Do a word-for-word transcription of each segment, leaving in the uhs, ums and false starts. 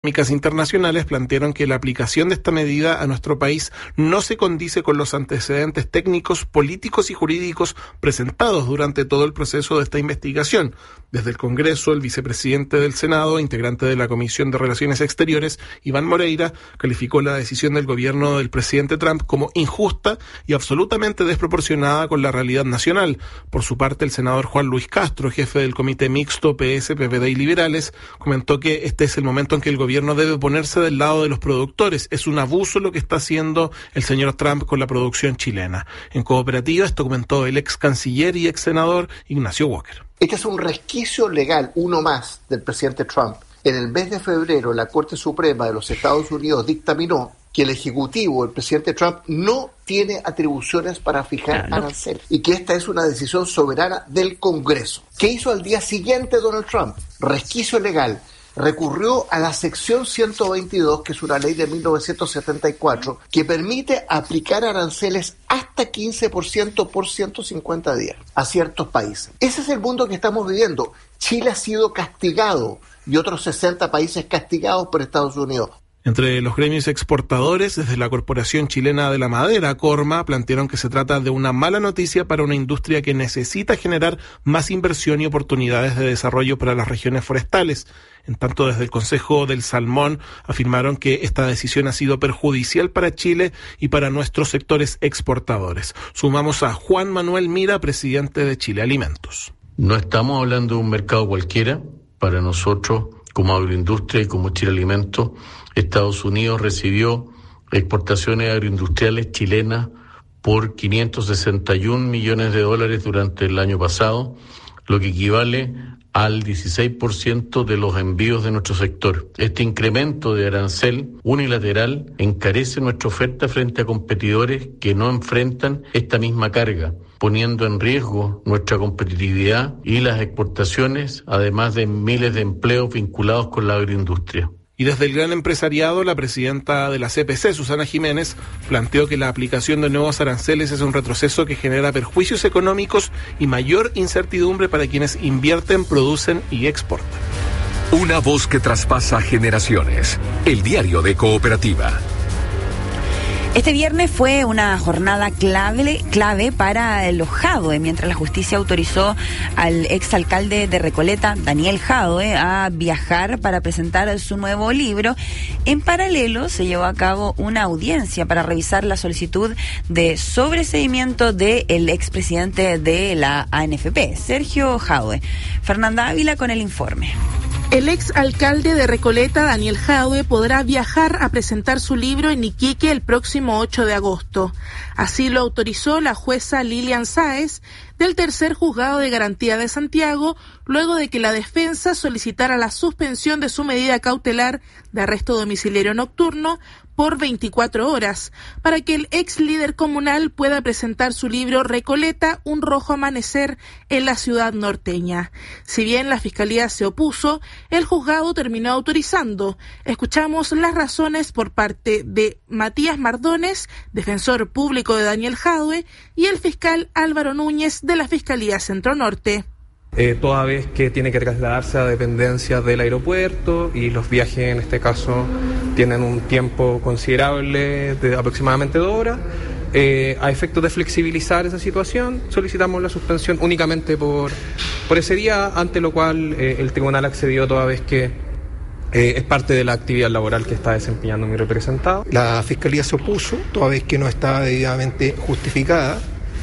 internacionales plantearon que la aplicación de esta medida a nuestro país no se condice con los antecedentes técnicos, políticos y jurídicos presentados durante todo el proceso de esta investigación. Desde el Congreso, el vicepresidente del Senado, integrante de la Comisión de Relaciones Exteriores, Iván Moreira, calificó la decisión del gobierno del presidente Trump como injusta y absolutamente desproporcionada con la realidad nacional. Por su parte, el senador Juan Luis Castro, jefe del Comité Mixto P S, P P D y Liberales, comentó que este es el momento en que el gobierno El gobierno debe ponerse del lado de los productores. Es un abuso lo que está haciendo el señor Trump con la producción chilena. En Cooperativa, esto comentó el ex canciller y ex senador Ignacio Walker. Este es un resquicio legal, uno más, del presidente Trump. En el mes de febrero, la Corte Suprema de los Estados Unidos dictaminó que el Ejecutivo, el presidente Trump, no tiene atribuciones para fijar claro. aranceles y que esta es una decisión soberana del Congreso. ¿Qué hizo al día siguiente Donald Trump? Resquicio legal. Recurrió a la sección ciento veintidós, que es una ley de mil novecientos setenta y cuatro, que permite aplicar aranceles hasta quince por ciento por ciento cincuenta días a ciertos países. Ese es el mundo que estamos viviendo. Chile ha sido castigado y otros sesenta países castigados por Estados Unidos. Entre los gremios exportadores, desde la Corporación Chilena de la Madera, Corma, plantearon que se trata de una mala noticia para una industria que necesita generar más inversión y oportunidades de desarrollo para las regiones forestales. En tanto, desde el Consejo del Salmón afirmaron que esta decisión ha sido perjudicial para Chile y para nuestros sectores exportadores. Sumamos a Juan Manuel Mira, presidente de Chile Alimentos. No estamos hablando de un mercado cualquiera. Para nosotros, como agroindustria y como Chile Alimentos, Estados Unidos recibió exportaciones agroindustriales chilenas por quinientos sesenta y un millones de dólares durante el año pasado, lo que equivale al dieciséis por ciento de los envíos de nuestro sector. Este incremento de arancel unilateral encarece nuestra oferta frente a competidores que no enfrentan esta misma carga, poniendo en riesgo nuestra competitividad y las exportaciones, además de miles de empleos vinculados con la agroindustria. Y desde el gran empresariado, la presidenta de la C P C, Susana Jiménez, planteó que la aplicación de nuevos aranceles es un retroceso que genera perjuicios económicos y mayor incertidumbre para quienes invierten, producen y exportan. Una voz que traspasa generaciones. El diario de Cooperativa. Este viernes fue una jornada clave, clave para los Jadwe, mientras la justicia autorizó al exalcalde de Recoleta, Daniel Jadwe, a viajar para presentar su nuevo libro. En paralelo, se llevó a cabo una audiencia para revisar la solicitud de sobreseimiento del expresidente de la A N F P, Sergio Jadwe. Fernanda Ávila con el informe. El ex alcalde de Recoleta, Daniel Jadwe, podrá viajar a presentar su libro en Iquique el próximo ocho de agosto. Así lo autorizó la jueza Lilian Sáez del tercer juzgado de garantía de Santiago, luego de que la defensa solicitara la suspensión de su medida cautelar de arresto domiciliario nocturno por veinticuatro horas, para que el ex líder comunal pueda presentar su libro Recoleta, un rojo amanecer en la ciudad norteña. Si bien la fiscalía se opuso, el juzgado terminó autorizando. Escuchamos las razones por parte de Matías Mardones, defensor público de Daniel Jadwe, y el fiscal Álvaro Núñez de la Fiscalía Centro Norte. Eh, toda vez que tiene que trasladarse a dependencias del aeropuerto y los viajes en este caso tienen un tiempo considerable de aproximadamente dos horas. Eh, a efectos de flexibilizar esa situación, solicitamos la suspensión únicamente por, por ese día, ante lo cual eh, el tribunal accedió toda vez que eh, es parte de la actividad laboral que está desempeñando mi representado. La Fiscalía se opuso, toda vez que no estaba debidamente justificada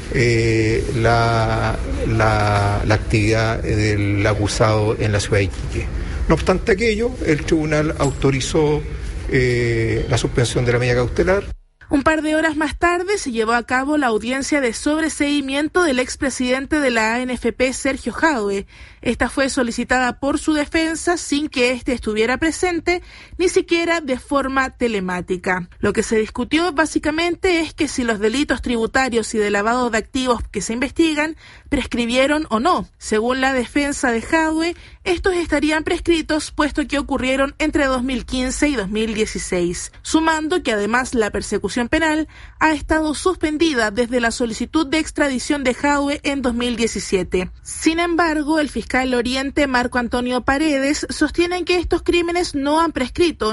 Eh, la, la, la actividad del acusado en la ciudad de Iquique. No obstante aquello, el tribunal autorizó eh, la suspensión de la medida cautelar. Un par de horas más tarde se llevó a cabo la audiencia de sobreseimiento del expresidente de la A N F P, Sergio Jadwe. Esta fue solicitada por su defensa sin que éste estuviera presente, ni siquiera de forma telemática. Lo que se discutió básicamente es que si los delitos tributarios y de lavado de activos que se investigan prescribieron o no. Según la defensa de Jadwe, estos estarían prescritos puesto que ocurrieron entre dos mil quince y dos mil dieciséis, sumando que además la persecución penal ha estado suspendida desde la solicitud de extradición de Jadwe en dos mil diecisiete. Sin embargo, el fiscal Oriente Marco Antonio Paredes sostiene que estos crímenes no han prescrito